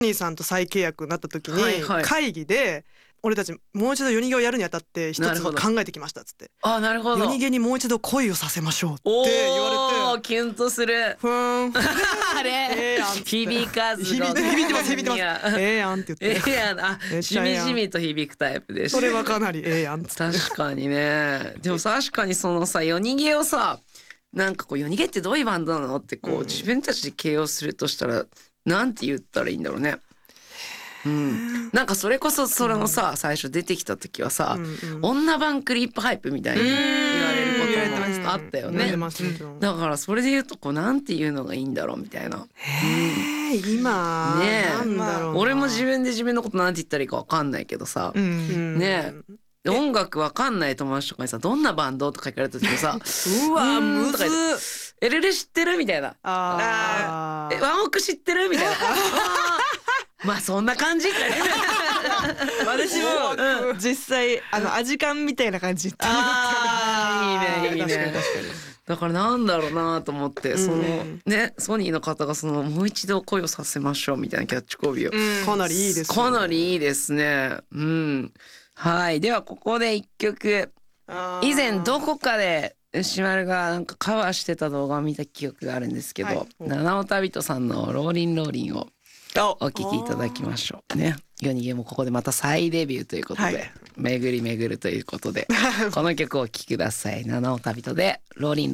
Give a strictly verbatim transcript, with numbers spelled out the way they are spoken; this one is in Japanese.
ニーさんと再契約になった時に、 はいはい、 会議で俺たちもう一度夜逃げをやるにあたって一つ考えてきましたっつって。 あ、なるほど。 夜逃げにもう一度恋をさせましょうって言われて、 おー、キュンとする。 ふーんあれ、 ええやんっつって響かず響いて響いてます響いてますいやええやんって言って、 ええやん、あ、しみじみと響くタイプでした。 それはかなりええやんっつって。 確かにね。でも確かにそのさ、夜逃げをさ、なんかこう夜逃げってどういうバンドなのってこう、うん、自分たちで形容するとしたらなんて言ったらいいんだろうね。うん、なんかそれこそそれのさ、うん、最初出てきた時はさ、うんうん、女版クリープハイプみたいに言われることもあったよね。だからそれで言うとこうなんて言うのがいいんだろうみたいな。 へー、今ねえ、 なんだろうな、 俺も自分で自分のことなんて言ったらいいか分かんないけどさ、うん、ねえ、音楽わかんない友達とかにさ、どんなバンドとか聞かれた時にさうわむずっ、エルレ知ってるみたいな、ああワンオク知ってるみたいなまあそんな感じ私も実際あのアジカンみたいな感じって言ってあいいねいいね。だからなんだろうなと思って、そのねソニーの方がそのもう一度恋をさせましょうみたいなキャッチコピーを、 かなりいいですね。 かなりいいですね。うん。はい、ではここで一曲、以前どこかでしまるがなんかカバーしてた動画を見た記憶があるんですけど、はい、七尾旅人さんのローリンローリンをお聞きいただきましょうね。夜逃げもここでまた再デビューということで、はい、巡り巡るということでこの曲をお聴きください。七尾旅人でローリン